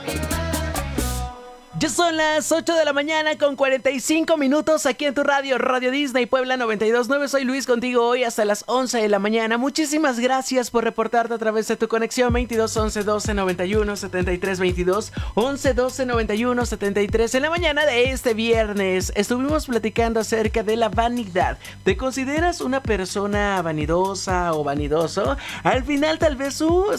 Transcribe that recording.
Ya son las 8 de la mañana con 45 minutos aquí en tu radio, Radio Disney Puebla 92.9. Soy Luis contigo hoy hasta las 11 de la mañana. Muchísimas gracias por reportarte a través de tu conexión 22 11 12 91 73 22 11 12 91 73. En la mañana de este viernes estuvimos platicando acerca de la vanidad. ¿Te consideras una persona vanidosa o vanidoso? Al final tal vez